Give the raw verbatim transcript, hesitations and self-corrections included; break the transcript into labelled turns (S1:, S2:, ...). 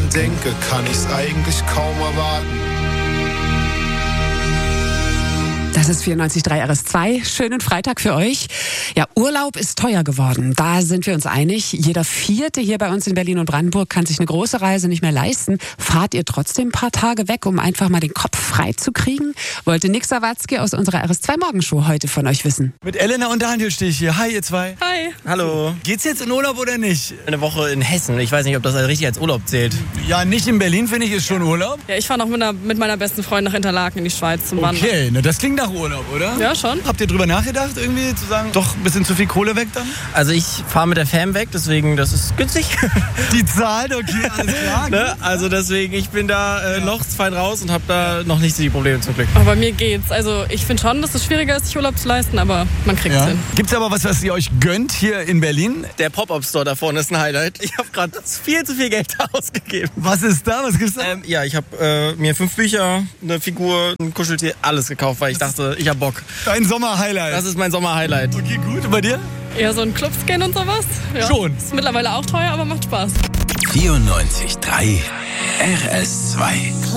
S1: dran denke, kann ich's eigentlich kaum erwarten.
S2: Das ist vierundneunzig Komma drei R S zwei. Schönen Freitag für euch. Ja, Urlaub ist teuer geworden. Da sind wir uns einig. Jeder Vierte hier bei uns in Berlin und Brandenburg kann sich eine große Reise nicht mehr leisten. Fahrt ihr trotzdem ein paar Tage weg, um einfach mal den Kopf frei zu kriegen? Wollte Nick Sawatzki aus unserer R S zwei Morgenshow heute von euch wissen.
S3: Mit Elena und Daniel stehe ich hier. Hi, ihr zwei.
S4: Hi.
S3: Hallo. Geht's jetzt in Urlaub oder nicht?
S5: Eine Woche in Hessen. Ich weiß nicht, ob das richtig als Urlaub zählt.
S3: Ja, nicht in Berlin, finde ich, ist schon Urlaub.
S4: Ja, ich fahre noch mit, einer, mit meiner besten Freundin nach Interlaken in die Schweiz zum Wandern.
S3: Okay, na, das klingt nach Urlaub, oder?
S4: Ja, schon.
S3: Habt ihr drüber nachgedacht, irgendwie zu sagen, doch ein bisschen zu viel Kohle weg dann?
S5: Also ich fahre mit der Fam weg, deswegen das ist günstig.
S3: Die zahlt, okay, alles klar.
S5: Ne? Also deswegen, ich bin da äh,
S3: Ja.
S5: noch fein raus und habe da noch nicht so die Probleme zum Glück.
S4: Aber bei mir geht's. Also ich finde schon, dass es schwieriger ist, sich Urlaub zu leisten, aber man kriegt's
S3: Ja.
S4: hin.
S3: Gibt's aber was, was ihr euch gönnt hier in Berlin?
S5: Der Pop-Up-Store da vorne ist ein Highlight. Ich habe gerade viel zu viel Geld ausgegeben.
S3: Was ist da? Was gibt's da?
S5: Ähm, ja, ich habe äh, mir fünf Bücher, eine Figur, ein Kuscheltier, alles gekauft, weil ich dachte, ich habe Bock.
S3: Dein Sommer-Highlight.
S5: Das ist mein Sommer-Highlight.
S3: Okay, gut. Und bei dir?
S4: Eher so ein Clubscan und sowas. Ja.
S3: Schon.
S4: Ist mittlerweile auch teuer, aber macht Spaß.
S6: vierundneunzig Komma drei R S zwei.